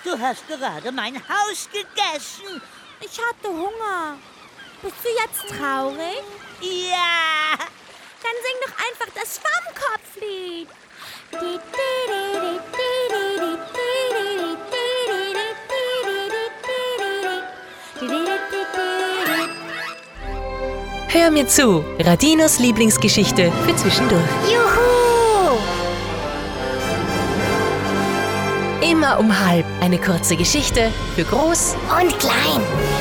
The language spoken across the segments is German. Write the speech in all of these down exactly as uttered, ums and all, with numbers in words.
Du hast gerade mein Haus gegessen. Ich hatte Hunger. Bist du jetzt traurig? Ja. Dann sing doch einfach das Schwammkopflied. Hör mir zu, Radinos Lieblingsgeschichte für zwischendurch. Juhu! Immer um halb eine kurze Geschichte für groß Und klein.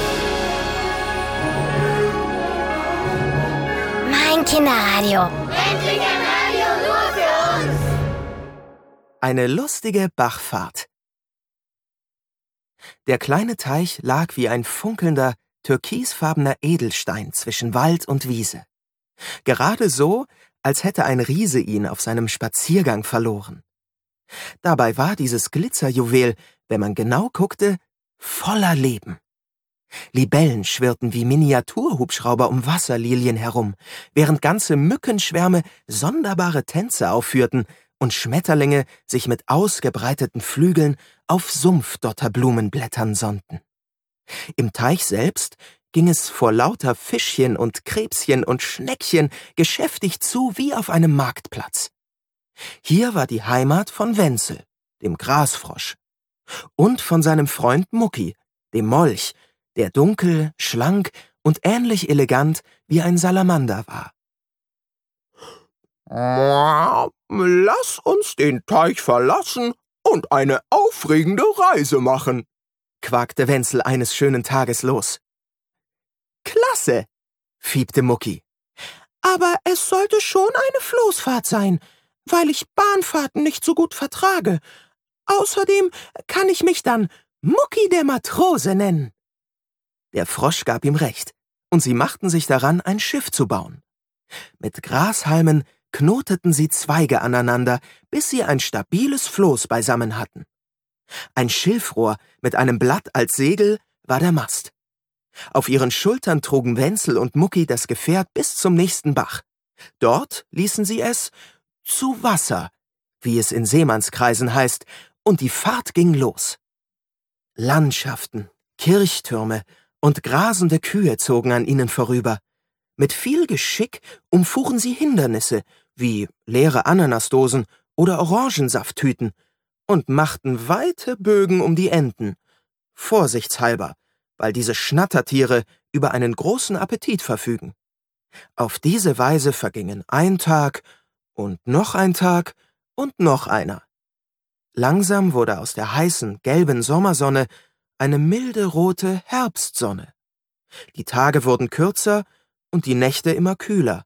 Mein Kinderradio. Endlich ein Radio nur für uns! Eine lustige Bachfahrt. Der kleine Teich lag wie ein funkelnder, türkisfarbener Edelstein zwischen Wald und Wiese. Gerade so, als hätte ein Riese ihn auf seinem Spaziergang verloren. Dabei war dieses Glitzerjuwel, wenn man genau guckte, voller Leben. Libellen schwirrten wie Miniaturhubschrauber um Wasserlilien herum, während ganze Mückenschwärme sonderbare Tänze aufführten und Schmetterlinge sich mit ausgebreiteten Flügeln auf Sumpfdotterblumenblättern sonnten. Im Teich selbst ging es vor lauter Fischchen und Krebschen und Schneckchen geschäftig zu wie auf einem Marktplatz. Hier war die Heimat von Wenzel, dem Grasfrosch, und von seinem Freund Mucki, dem Molch, der dunkel, schlank und ähnlich elegant wie ein Salamander war. Lass uns den Teich verlassen und eine aufregende Reise machen, quakte Wenzel eines schönen Tages los. »Klasse«, fiebte Mucki. »Aber es sollte schon eine Floßfahrt sein, weil ich Bahnfahrten nicht so gut vertrage. Außerdem kann ich mich dann Mucki der Matrose nennen.« Der Frosch gab ihm recht, und sie machten sich daran, ein Schiff zu bauen. Mit Grashalmen knoteten sie Zweige aneinander, bis sie ein stabiles Floß beisammen hatten. Ein Schilfrohr mit einem Blatt als Segel war der Mast. Auf ihren Schultern trugen Wenzel und Mucki das Gefährt bis zum nächsten Bach. Dort ließen sie es zu Wasser, wie es in Seemannskreisen heißt, und die Fahrt ging los. Landschaften, Kirchtürme und grasende Kühe zogen an ihnen vorüber. Mit viel Geschick umfuhren sie Hindernisse, wie leere Ananasdosen oder Orangensafttüten, und machten weite Bögen um die Enten, vorsichtshalber, weil diese Schnattertiere über einen großen Appetit verfügen. Auf diese Weise vergingen ein Tag und noch ein Tag und noch einer. Langsam wurde aus der heißen, gelben Sommersonne eine milde rote Herbstsonne. Die Tage wurden kürzer und die Nächte immer kühler.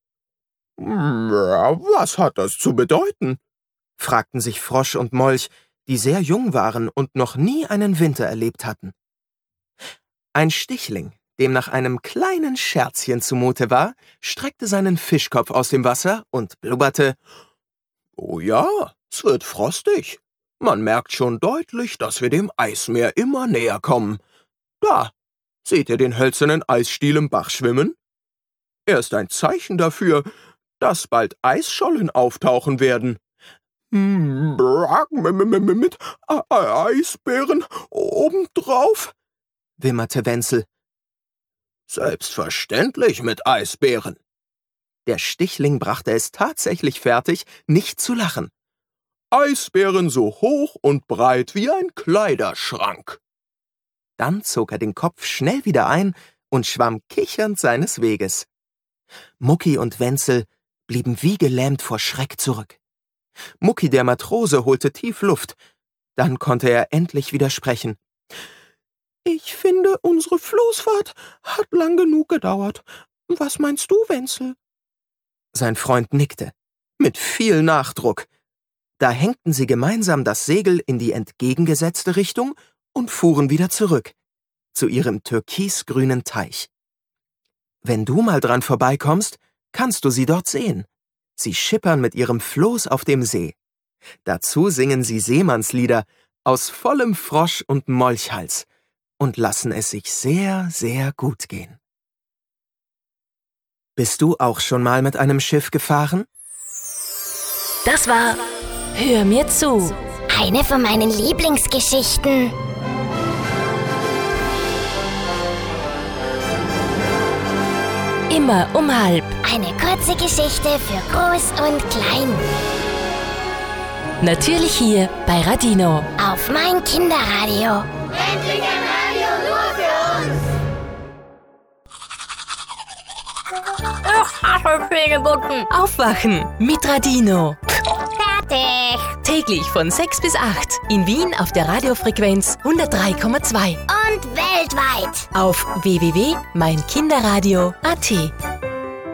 »Was hat das zu bedeuten?« fragten sich Frosch und Molch, die sehr jung waren und noch nie einen Winter erlebt hatten. Ein Stichling, dem nach einem kleinen Scherzchen zumute war, streckte seinen Fischkopf aus dem Wasser und blubberte: »Oh ja, es wird frostig. Man merkt schon deutlich, dass wir dem Eismeer immer näher kommen. Da, seht ihr den hölzernen Eisstiel im Bach schwimmen? Er ist ein Zeichen dafür, dass bald Eisschollen auftauchen werden. Mit Eisbären obendrauf«, wimmerte Wenzel. »Selbstverständlich mit Eisbären.« Der Stichling brachte es tatsächlich fertig, nicht zu lachen. »Eisbären so hoch und breit wie ein Kleiderschrank.« Dann zog er den Kopf schnell wieder ein und schwamm kichernd seines Weges. Mucki und Wenzel blieben wie gelähmt vor Schreck zurück. Mucki der Matrose holte tief Luft. Dann konnte er endlich wieder sprechen. »Ich finde, unsere Floßfahrt hat lang genug gedauert. Was meinst du, Wenzel?« Sein Freund nickte, mit viel Nachdruck. Da hängten sie gemeinsam das Segel in die entgegengesetzte Richtung und fuhren wieder zurück, zu ihrem türkisgrünen Teich. Wenn du mal dran vorbeikommst, kannst du sie dort sehen. Sie schippern mit ihrem Floß auf dem See. Dazu singen sie Seemannslieder aus vollem Frosch- und Molchhals und lassen es sich sehr, sehr gut gehen. Bist du auch schon mal mit einem Schiff gefahren? Das war Hör mir zu. Eine von meinen Lieblingsgeschichten. Immer um halb. Eine kurze Geschichte für Groß und Klein. Natürlich hier bei Radino. Auf mein Kinderradio. Endlich ein Radio nur für uns. Aufwachen mit Radino. Fertig. Täglich von sechs bis acht. In Wien auf der Radiofrequenz hundertdrei Komma zwei. Und weltweit. Auf w w w punkt mein kinderradio punkt a t.